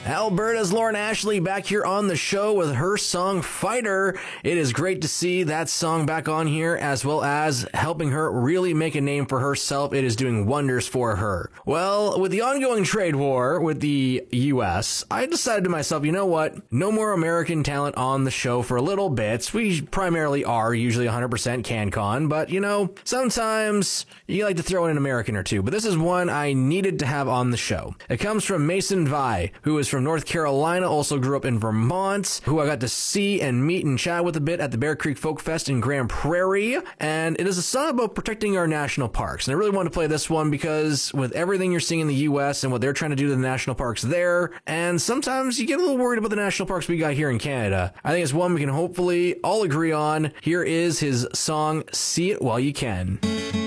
Alberta's Lauren Ashley back here on the show with her song Fighter. It is great to see that song back on here, as well as helping her really make a name for herself. It is doing wonders for her. Well, with the ongoing trade war with the US, I decided to myself, you know what? No more American talent on the show for a little bit. We primarily are usually 100% CanCon, but you know, sometimes you like to throw in an American or two. But this is one I needed to have on the show. It comes from Mason Vi, who is from North Carolina, also grew up in Vermont, who I got to see and meet and chat with a bit at the Bear Creek Folk Fest in Grand Prairie. And it is a song about protecting our national parks. And I really wanted to play this one because with everything you're seeing in the US and what they're trying to do to the national parks there, and sometimes you get a little worried about the national parks we got here in Canada. I think it's one we can hopefully all agree on. Here is his song, See It While You Can.